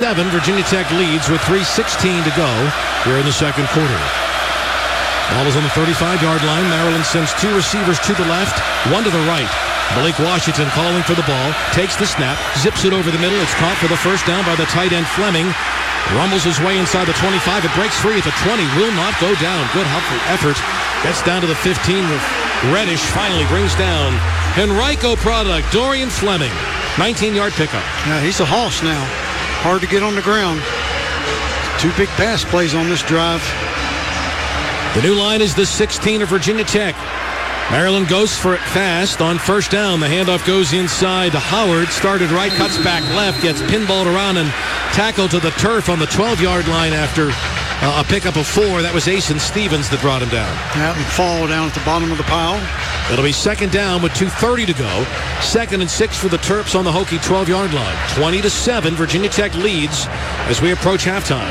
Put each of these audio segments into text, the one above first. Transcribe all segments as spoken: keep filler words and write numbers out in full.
seven, Virginia Tech leads with three sixteen to go here in the second quarter. Ball is on the thirty-five-yard line. Maryland sends two receivers to the left, one to the right. Blake Washington calling for the ball, takes the snap, zips it over the middle. It's caught for the first down by the tight end Fleming. Rumbles his way inside the twenty-five. It breaks free at the twenty. Will not go down. Good helpful effort. Gets down to the fifteen. Reddish finally brings down Henrico product, Dorian Fleming. nineteen-yard pickup. Yeah, he's a hoss now. Hard to get on the ground. Two big pass plays on this drive. The new line is the sixteen of Virginia Tech. Maryland goes for it fast on first down. The handoff goes inside to Howard. Started right, cuts back left, gets pinballed around and tackled to the turf on the twelve-yard line after uh, a pickup of four. That was Asen Stevens that brought him down. Yeah, and fall down at the bottom of the pile. It'll be second down with two thirty to go. Second and six for the Terps on the Hokie twelve-yard line. twenty to seven, Virginia Tech leads as we approach halftime.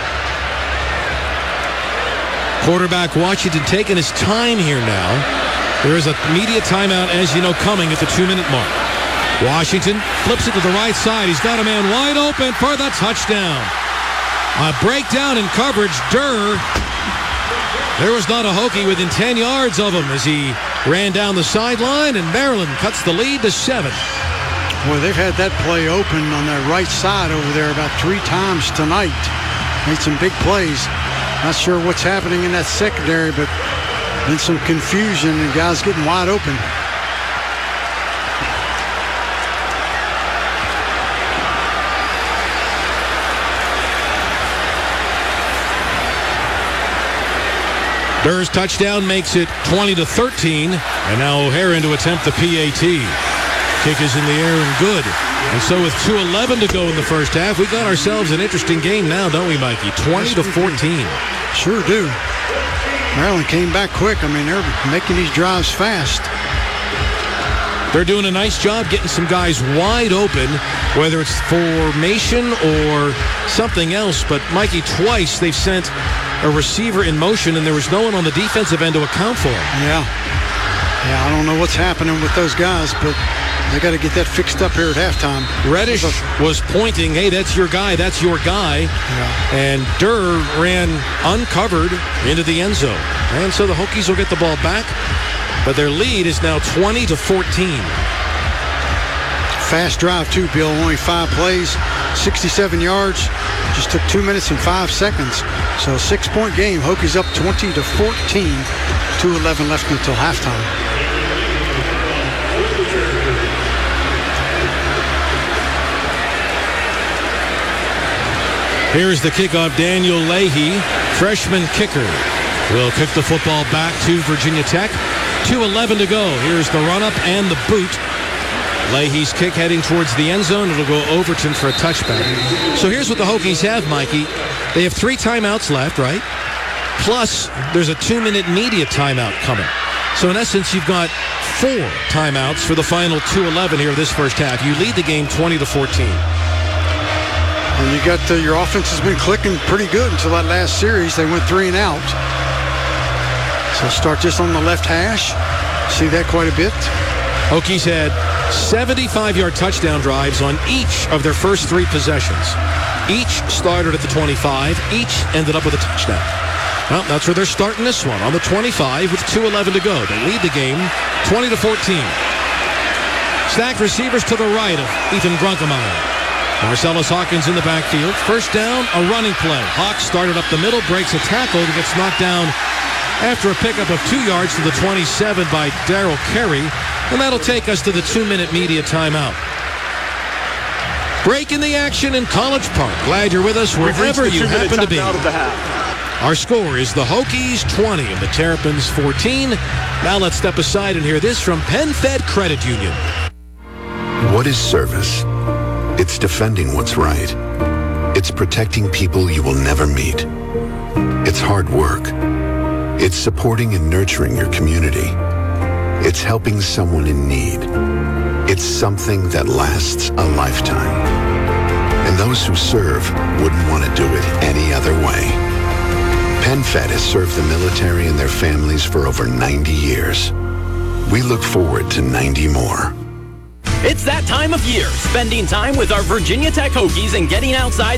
Quarterback Washington taking his time here now. There is a media timeout, as you know, coming at the two-minute mark. Washington flips it to the right side. He's got a man wide open for the touchdown. A breakdown in coverage. Durr. There was not a Hokie within ten yards of him as he ran down the sideline, and Maryland cuts the lead to seven. Boy, they've had that play open on that right side over there about three times tonight. Made some big plays. Not sure what's happening in that secondary, but been some confusion and guys getting wide open. Durr's touchdown makes it twenty to thirteen, and now O'Hara to attempt the P A T. Kick is in the air and good. And so with two eleven to go in the first half, we got ourselves an interesting game now, don't we, Mikey? twenty to fourteen. Sure do. Maryland came back quick. I mean, they're making these drives fast. They're doing a nice job getting some guys wide open, whether it's formation or something else. But, Mikey, twice they've sent a receiver in motion, and there was no one on the defensive end to account for him. Yeah. Yeah, I don't know what's happening with those guys, but they got to get that fixed up here at halftime. Reddish was pointing, hey, that's your guy, that's your guy. Yeah. And Durr ran uncovered into the end zone. And so the Hokies will get the ball back, but their lead is now twenty to fourteen. Fast drive, too, Bill. Only five plays, sixty-seven yards. Just took two minutes and five seconds. So a six-point game. Hokies up twenty to fourteen. two eleven left until halftime. Here's the kickoff. Daniel Leahy, freshman kicker, will kick the football back to Virginia Tech. two eleven to go. Here's the run-up and the boot. Leahy's kick heading towards the end zone. It'll go Overton for a touchback. So here's what the Hokies have, Mikey. They have three timeouts left, right? Plus, there's a two-minute media timeout coming. So in essence, you've got four timeouts for the final two eleven here this first half. You lead the game twenty to fourteen. And you got uh, your offense has been clicking pretty good until that last series. They went three and out. So start just on the left hash. See that quite a bit. Hokies had seventy-five-yard touchdown drives on each of their first three possessions. Each started at the twenty-five. Each ended up with a touchdown. Well, that's where they're starting this one, on the twenty-five with two eleven to go. They lead the game twenty to fourteen. Stacked receivers to the right of Ethan Grunkemeyer. Marcellus Hawkins in the backfield. First down, a running play. Hawks started up the middle, breaks a tackle, and gets knocked down after a pickup of two yards to the twenty-seven by Darrell Carey. And that'll take us to the two-minute media timeout. Break in the action in College Park. Glad you're with us wherever you happen to be. Our score is the Hokies twenty and the Terrapins fourteen. Now let's step aside and hear this from PenFed Credit Union. What is service? It's defending what's right. It's protecting people you will never meet. It's hard work. It's supporting and nurturing your community. It's helping someone in need. It's something that lasts a lifetime. And those who serve wouldn't want to do it any other way. PenFed has served the military and their families for over ninety years. We look forward to ninety more. It's that time of year, spending time with our Virginia Tech Hokies and getting outside